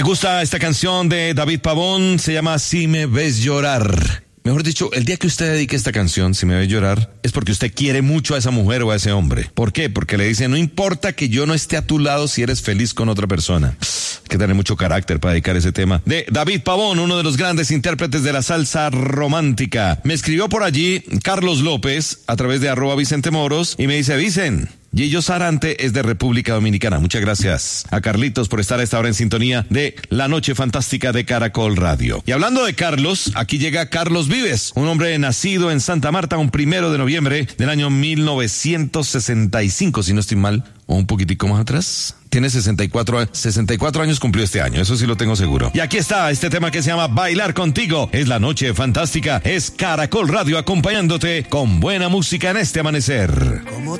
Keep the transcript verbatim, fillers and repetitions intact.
Me gusta esta canción de David Pavón, se llama Si me ves llorar. Mejor dicho, el día que usted dedique esta canción, Si me ves llorar, es porque usted quiere mucho a esa mujer o a ese hombre. ¿Por qué? Porque le dice, no importa que yo no esté a tu lado si eres feliz con otra persona. Hay que tener mucho carácter para dedicar ese tema. De David Pavón, uno de los grandes intérpretes de la salsa romántica. Me escribió por allí Carlos López, a través de arroba Vicente Moros, y me dice, Vicen, Gillo Sarante es de República Dominicana. Muchas gracias a Carlitos por estar a esta hora en sintonía de La Noche Fantástica de Caracol Radio. Y hablando de Carlos, aquí llega Carlos Vives, un hombre nacido en Santa Marta un primero de noviembre del año mil novecientos sesenta y cinco, si no estoy mal, o un poquitico más atrás. Tiene sesenta y cuatro, sesenta y cuatro años cumplió este año, eso sí lo tengo seguro. Y aquí está este tema que se llama Bailar Contigo. Es La Noche Fantástica, es Caracol Radio acompañándote con buena música en este amanecer. Como